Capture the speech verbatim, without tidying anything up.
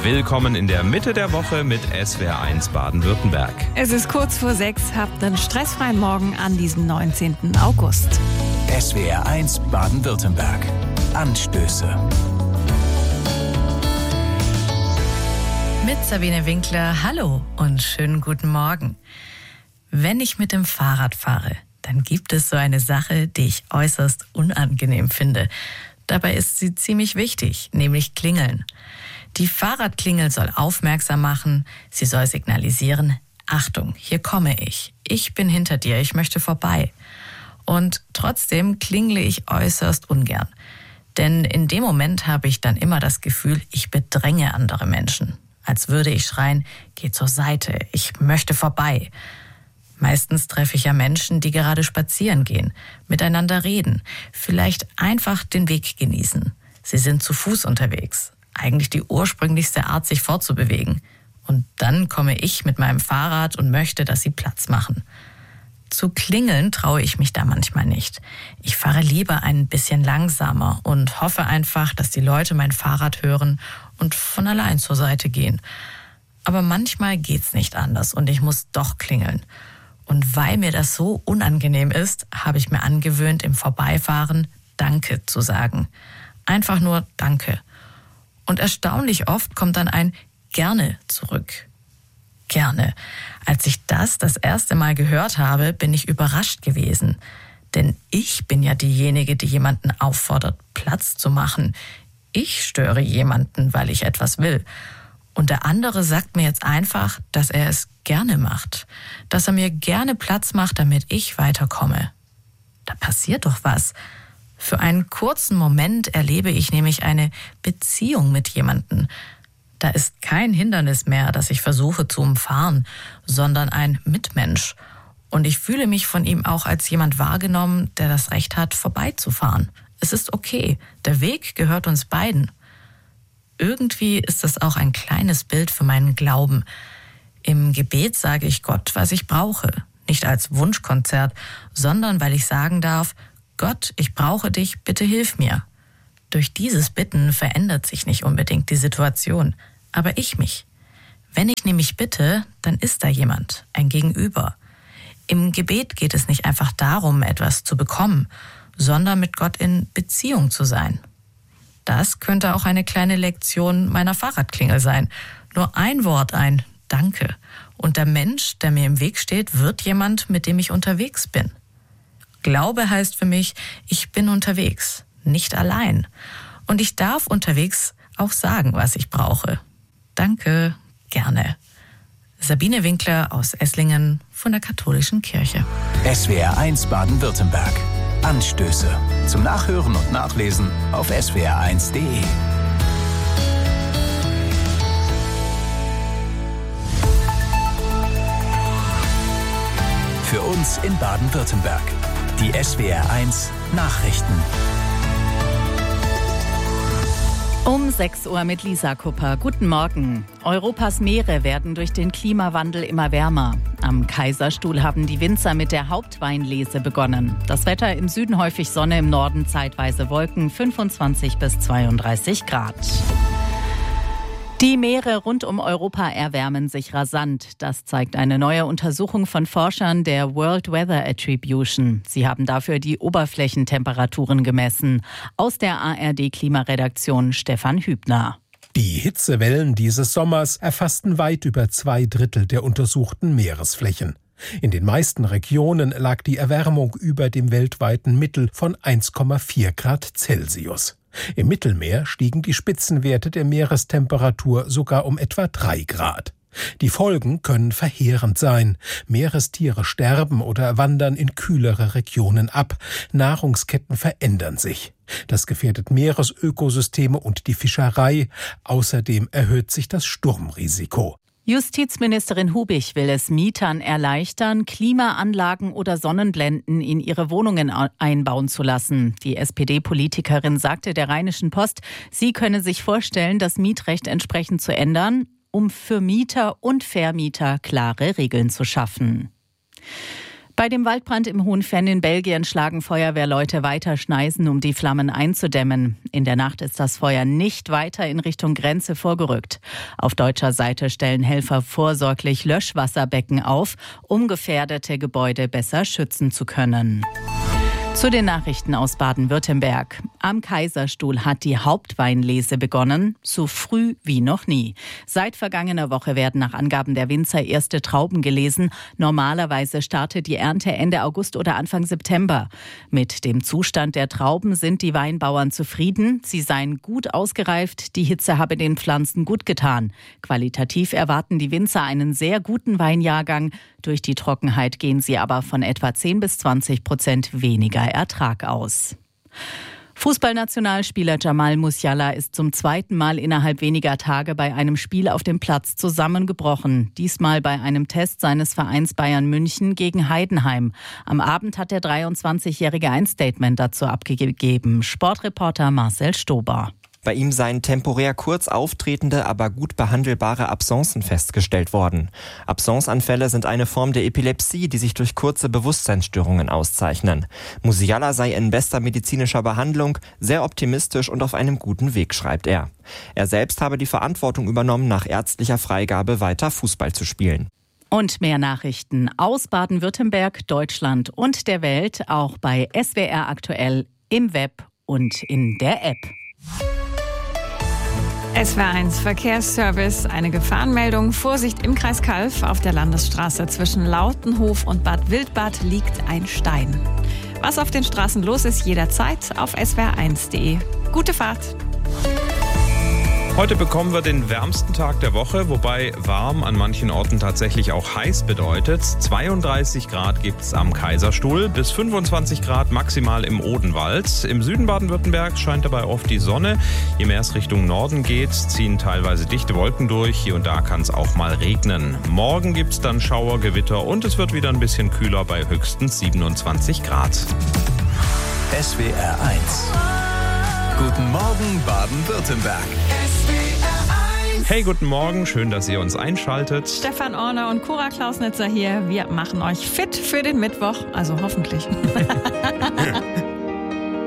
Willkommen in der Mitte der Woche mit S W R eins Baden-Württemberg. Es ist kurz vor sechs, habt einen stressfreien Morgen an diesem neunzehnten August. S W R eins Baden-Württemberg. Anstöße. Mit Sabine Winkler, hallo und schönen guten Morgen. Wenn ich mit dem Fahrrad fahre, dann gibt es so eine Sache, die ich äußerst unangenehm finde. Dabei ist sie ziemlich wichtig, nämlich Klingeln. Die Fahrradklingel soll aufmerksam machen, sie soll signalisieren, Achtung, hier komme ich, ich bin hinter dir, ich möchte vorbei. Und trotzdem klingle ich äußerst ungern. Denn in dem Moment habe ich dann immer das Gefühl, ich bedränge andere Menschen. Als würde ich schreien, geh zur Seite, ich möchte vorbei. Meistens treffe ich ja Menschen, die gerade spazieren gehen, miteinander reden, vielleicht einfach den Weg genießen. Sie sind zu Fuß unterwegs, eigentlich die ursprünglichste Art, sich fortzubewegen. Und dann komme ich mit meinem Fahrrad und möchte, dass sie Platz machen. Zu klingeln traue ich mich da manchmal nicht. Ich fahre lieber ein bisschen langsamer und hoffe einfach, dass die Leute mein Fahrrad hören und von allein zur Seite gehen. Aber manchmal geht's nicht anders und ich muss doch klingeln. Und weil mir das so unangenehm ist, habe ich mir angewöhnt, im Vorbeifahren Danke zu sagen. Einfach nur Danke. Und erstaunlich oft kommt dann ein Gerne zurück. Gerne. Als ich das das erste Mal gehört habe, bin ich überrascht gewesen. Denn ich bin ja diejenige, die jemanden auffordert, Platz zu machen. Ich störe jemanden, weil ich etwas will. Und der andere sagt mir jetzt einfach, dass er es gerne macht. Dass er mir gerne Platz macht, damit ich weiterkomme. Da passiert doch was. Für einen kurzen Moment erlebe ich nämlich eine Beziehung mit jemandem. Da ist kein Hindernis mehr, das ich versuche zu umfahren, sondern ein Mitmensch. Und ich fühle mich von ihm auch als jemand wahrgenommen, der das Recht hat, vorbeizufahren. Es ist okay, der Weg gehört uns beiden. Irgendwie ist das auch ein kleines Bild für meinen Glauben. Im Gebet sage ich Gott, was ich brauche. Nicht als Wunschkonzert, sondern weil ich sagen darf, Gott, ich brauche dich, bitte hilf mir. Durch dieses Bitten verändert sich nicht unbedingt die Situation, aber ich mich. Wenn ich nämlich bitte, dann ist da jemand, ein Gegenüber. Im Gebet geht es nicht einfach darum, etwas zu bekommen, sondern mit Gott in Beziehung zu sein. Das könnte auch eine kleine Lektion meiner Fahrradklingel sein. Nur ein Wort, ein Danke. Und der Mensch, der mir im Weg steht, wird jemand, mit dem ich unterwegs bin. Glaube heißt für mich, ich bin unterwegs. Nicht allein. Und ich darf unterwegs auch sagen, was ich brauche. Danke, gerne. Sabine Winkler aus Esslingen von der Katholischen Kirche. S W R eins Baden-Württemberg. Anstöße. Zum Nachhören und Nachlesen auf S W R eins punkt de. Für uns in Baden-Württemberg. Die S W R eins Nachrichten. Um sechs Uhr mit Lisa Kupper. Guten Morgen. Europas Meere werden durch den Klimawandel immer wärmer. Am Kaiserstuhl haben die Winzer mit der Hauptweinlese begonnen. Das Wetter im Süden häufig Sonne, im Norden zeitweise Wolken, fünfundzwanzig bis zweiunddreißig Grad. Die Meere rund um Europa erwärmen sich rasant. Das zeigt eine neue Untersuchung von Forschern der World Weather Attribution. Sie haben dafür die Oberflächentemperaturen gemessen. Aus der A R D-Klimaredaktion Stefan Hübner. Die Hitzewellen dieses Sommers erfassten weit über zwei Drittel der untersuchten Meeresflächen. In den meisten Regionen lag die Erwärmung über dem weltweiten Mittel von eins Komma vier Grad Celsius. Im Mittelmeer stiegen die Spitzenwerte der Meerestemperatur sogar um etwa drei Grad. Die Folgen können verheerend sein. Meerestiere sterben oder wandern in kühlere Regionen ab. Nahrungsketten verändern sich. Das gefährdet Meeresökosysteme und die Fischerei. Außerdem erhöht sich das Sturmrisiko. Justizministerin Hubich will es Mietern erleichtern, Klimaanlagen oder Sonnenblenden in ihre Wohnungen einbauen zu lassen. Die S P D-Politikerin sagte der Rheinischen Post, sie könne sich vorstellen, das Mietrecht entsprechend zu ändern, um für Mieter und Vermieter klare Regeln zu schaffen. Bei dem Waldbrand im Hohen Venn in Belgien schlagen Feuerwehrleute weiter Schneisen, um die Flammen einzudämmen. In der Nacht ist das Feuer nicht weiter in Richtung Grenze vorgerückt. Auf deutscher Seite stellen Helfer vorsorglich Löschwasserbecken auf, um gefährdete Gebäude besser schützen zu können. Zu den Nachrichten aus Baden-Württemberg. Am Kaiserstuhl hat die Hauptweinlese begonnen, so früh wie noch nie. Seit vergangener Woche werden nach Angaben der Winzer erste Trauben gelesen. Normalerweise startet die Ernte Ende August oder Anfang September. Mit dem Zustand der Trauben sind die Weinbauern zufrieden. Sie seien gut ausgereift, die Hitze habe den Pflanzen gut getan. Qualitativ erwarten die Winzer einen sehr guten Weinjahrgang. Durch die Trockenheit gehen sie aber von etwa zehn bis zwanzig Prozent weniger Ertrag aus. Fußballnationalspieler Jamal Musiala ist zum zweiten Mal innerhalb weniger Tage bei einem Spiel auf dem Platz zusammengebrochen. Diesmal bei einem Test seines Vereins Bayern München gegen Heidenheim. Am Abend hat der dreiundzwanzigjährige ein Statement dazu abgegeben. Sportreporter Marcel Stober. Bei ihm seien temporär kurz auftretende, aber gut behandelbare Absencen festgestellt worden. Absenceanfälle sind eine Form der Epilepsie, die sich durch kurze Bewusstseinsstörungen auszeichnen. Musiala sei in bester medizinischer Behandlung, sehr optimistisch und auf einem guten Weg, schreibt er. Er selbst habe die Verantwortung übernommen, nach ärztlicher Freigabe weiter Fußball zu spielen. Und mehr Nachrichten aus Baden-Württemberg, Deutschland und der Welt, auch bei S W R aktuell, im Web und in der App. S W R eins Verkehrsservice, eine Gefahrenmeldung. Vorsicht im Kreis Calw. Auf der Landesstraße zwischen Lautenhof und Bad Wildbad liegt ein Stein. Was auf den Straßen los ist, jederzeit auf S W R eins punkt de. Gute Fahrt. Heute bekommen wir den wärmsten Tag der Woche, wobei warm an manchen Orten tatsächlich auch heiß bedeutet. zweiunddreißig Grad gibt es am Kaiserstuhl, bis fünfundzwanzig Grad maximal im Odenwald. Im Süden Baden-Württembergs scheint dabei oft die Sonne. Je mehr es Richtung Norden geht, ziehen teilweise dichte Wolken durch. Hier und da kann es auch mal regnen. Morgen gibt es dann Schauer, Gewitter und es wird wieder ein bisschen kühler bei höchstens siebenundzwanzig Grad. S W R eins. Guten Morgen Baden-Württemberg. Hey, guten Morgen, schön, dass ihr uns einschaltet. Stefan Orner und Cora Klausnitzer hier. Wir machen euch fit für den Mittwoch, also hoffentlich.